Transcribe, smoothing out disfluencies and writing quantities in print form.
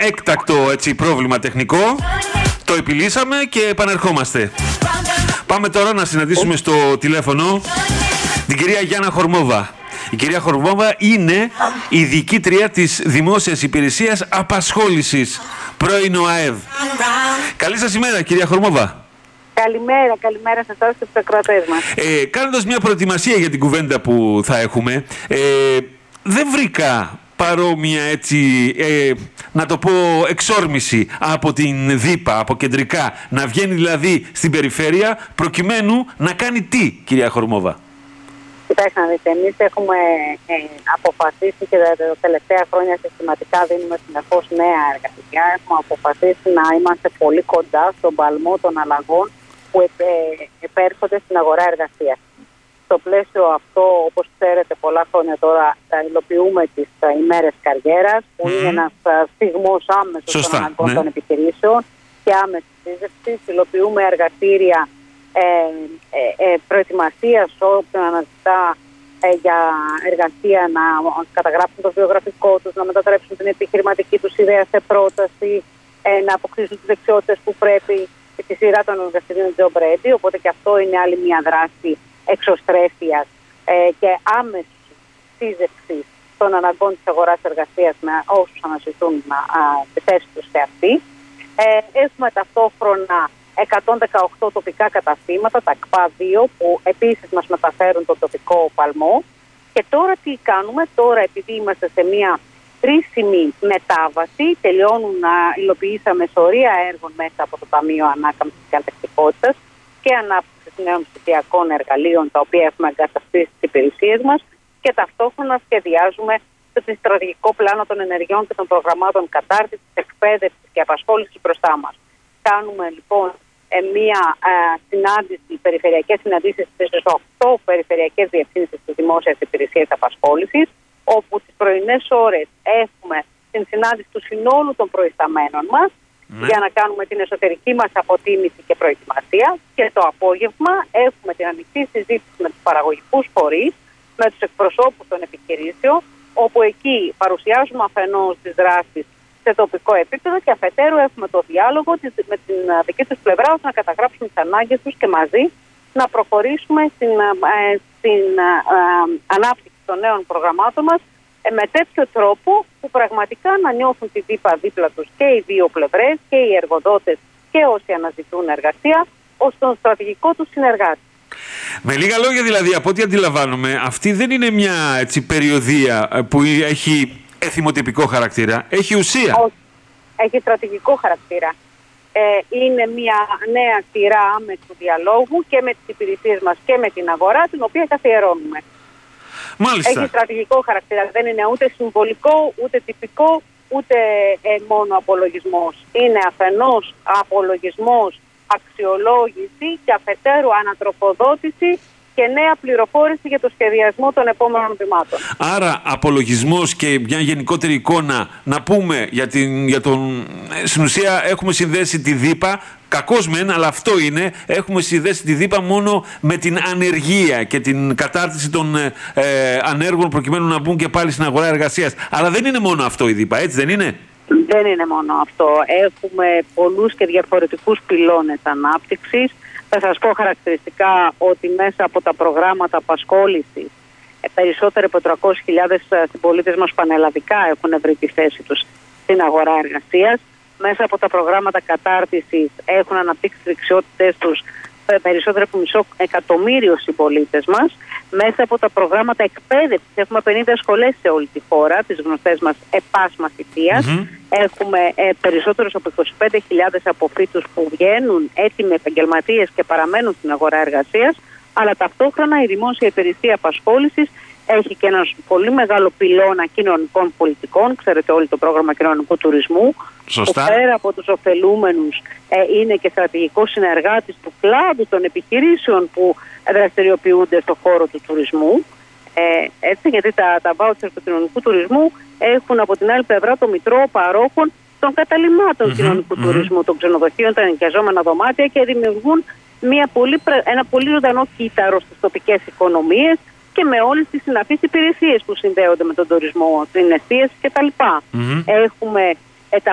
έκτακτο πρόβλημα τεχνικό. Το επιλύσαμε και επανερχόμαστε. Πάμε τώρα να συναντήσουμε στο τηλέφωνο την κυρία Γιάννα Χορμόβα. Η κυρία Χορμόβα είναι η διοικήτρια της Δημόσιας Υπηρεσίας Απασχόλησης, πρώην ΟΑΕΔ. Καλή σας ημέρα, κυρία Χορμόβα. Καλημέρα σε εσάς και στους ακροατές μας. Κάνοντας μια προετοιμασία για την κουβέντα που θα έχουμε, δεν βρήκα παρόμοια να το πω εξόρμηση από την ΔΥΠΑ, από κεντρικά, να βγαίνει δηλαδή στην περιφέρεια, προκειμένου να κάνει τι, κυρία Χορμόβα? Κοιτάξτε να δείτε, εμείς έχουμε αποφασίσει και τα τελευταία χρόνια συστηματικά δίνουμε συνεχώς νέα εργασία. Έχουμε αποφασίσει να είμαστε πολύ κοντά στον παλμό των αλλαγών που επέρχονται στην αγορά εργασίας. Στο πλαίσιο αυτό, όπως ξέρετε, πολλά χρόνια τώρα υλοποιούμε τις ημέρες καριέρας, που είναι ένας στιγμός άμεσος των αναγκών των επιχειρήσεων και άμεση σύζευξη. Υλοποιούμε εργαστήρια προετοιμασίας όποιον αναζητά για εργασία να καταγράψουν το βιογραφικό τους, να μετατρέψουν την επιχειρηματική τους ιδέα σε πρόταση, να αποκτήσουν τις δεξιότητες που πρέπει στη σειρά των εργαστηρίων Job Ready. Οπότε και αυτό είναι άλλη μια δράση εξωστρέφειας και άμεσης σύζευξης των αναγκών της αγοράς εργασίας με όσους αναζητούν τη θέση τους σε αυτή. Έχουμε ταυτόχρονα 118 τοπικά καταστήματα, τα ΚΠΑ 2, που επίσης μας μεταφέρουν τον τοπικό παλμό. Και τώρα τι κάνουμε? Τώρα, επειδή είμαστε σε μια κρίσιμη μετάβαση, υλοποιήσαμε σωρία έργων μέσα από το Ταμείο Ανάκαμψης και Αντακτικότητας και ανάπτυξης νέων ψηφιακών εργαλείων, τα οποία έχουμε εγκαταστήσει στις υπηρεσίες μας, και ταυτόχρονα σχεδιάζουμε το στρατηγικό πλάνο των ενεργειών και των προγραμμάτων κατάρτισης, εκπαίδευσης και απασχόλησης μπροστά μας. Κάνουμε λοιπόν μία περιφερειακές συναντήσεις στις 8 περιφερειακές διευθύνσεις της Δημόσιας Υπηρεσίας Απασχόλησης, όπου τις πρωινές ώρες έχουμε την συνάντηση του συνόλου των προϊσταμένων μας για να κάνουμε την εσωτερική μας αποτίμηση και προετοιμασία, και το απόγευμα έχουμε την ανοιχτή συζήτηση με τους παραγωγικούς φορείς, με τους εκπροσώπους των επιχειρήσεων, όπου εκεί παρουσιάζουμε αφενός τις δράσεις σε τοπικό επίπεδο και αφετέρου έχουμε το διάλογο με την δική τους πλευρά, ώστε να καταγράψουμε τις ανάγκες τους και μαζί να προχωρήσουμε στην ανάπτυξη των νέων προγραμμάτων μας με τέτοιο τρόπο που πραγματικά να νιώθουν τη ΔΥΠΑ δίπλα τους και οι δύο πλευρές, και οι εργοδότες και όσοι αναζητούν εργασία, ως τον στρατηγικό τους συνεργάτη. Με λίγα λόγια δηλαδή, από ό,τι αντιλαμβάνομαι, αυτή δεν είναι μια περιοδεία που έχει εθιμοτυπικό χαρακτήρα, έχει ουσία. Όχι, έχει στρατηγικό χαρακτήρα. Είναι μια νέα σειρά άμεσου διαλόγου και με τις υπηρεσίες μας και με την αγορά, την οποία καθιερώνουμε. Μάλιστα. Έχει στρατηγικό χαρακτήρα, δεν είναι ούτε συμβολικό, ούτε τυπικό, ούτε μόνο απολογισμός. Είναι αφενός απολογισμός, αξιολόγηση και αφετέρου ανατροφοδότηση και νέα πληροφόρηση για το σχεδιασμό των επόμενων βημάτων. Άρα απολογισμός και μια γενικότερη εικόνα, να πούμε στην ουσία έχουμε συνδέσει τη ΔΥΠΑ, κακώς μεν, αλλά αυτό είναι, έχουμε συνδέσει τη ΔΥΠΑ μόνο με την ανεργία και την κατάρτιση των ανέργων προκειμένου να μπουν και πάλι στην αγορά εργασίας. Αλλά δεν είναι μόνο αυτό η ΔΥΠΑ, έτσι δεν είναι? Δεν είναι μόνο αυτό. Έχουμε πολλούς και διαφορετικούς πυλώνες ανάπτυξης. Θα σας πω χαρακτηριστικά ότι μέσα από τα προγράμματα απασχόλησης περισσότεροι από 300.000 συμπολίτες μας πανελλαδικά έχουν βρει τη θέση τους στην αγορά εργασίας. Μέσα από τα προγράμματα κατάρτισης έχουν αναπτύξει τις δεξιότητες τους περισσότερο από 500.000 συμπολίτες μας. Μέσα από τα προγράμματα εκπαίδευσης έχουμε 50 σχολές σε όλη τη χώρα, τις γνωστές μας ΕΠΑΣ μαθητείας. Έχουμε περισσότερους από 25.000 αποφύτους που βγαίνουν έτοιμοι επαγγελματίες και παραμένουν στην αγορά εργασίας. Αλλά ταυτόχρονα η Δημόσια Υπηρεσία Απασχόλησης έχει και ένα πολύ μεγάλο πυλώνα κοινωνικών πολιτικών. Ξέρετε όλοι το πρόγραμμα κοινωνικού τουρισμού. Σωστά. Που πέρα από τους ωφελούμενους είναι και στρατηγικός συνεργάτης του κλάδου των επιχειρήσεων που δραστηριοποιούνται στον χώρο του τουρισμού. Έτσι, γιατί τα βάουτσερ του κοινωνικού τουρισμού έχουν από την άλλη πλευρά το μητρό παρόχων των καταλυμάτων κοινωνικού τουρισμού, των ξενοδοχείων, τα ενοικιαζόμενα δωμάτια, και δημιουργούν ένα πολύ ζωντανό κύτταρο στις τοπικές οικονομίες και με όλες τις συναφείς υπηρεσίες που συνδέονται με τον τουρισμό, την εστίαση κτλ. Έχουμε